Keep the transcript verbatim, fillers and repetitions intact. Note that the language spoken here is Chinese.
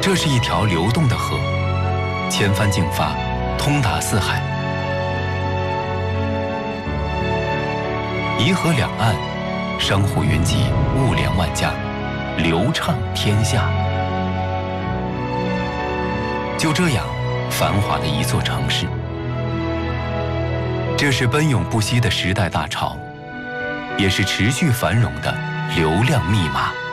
这是一条流动的河，千帆竞发，通达四海。沂河两岸，商户云集，物联万家，流畅天下。就这样，繁华的一座城市。这是奔涌不息的时代大潮，也是持续繁荣的流量密码。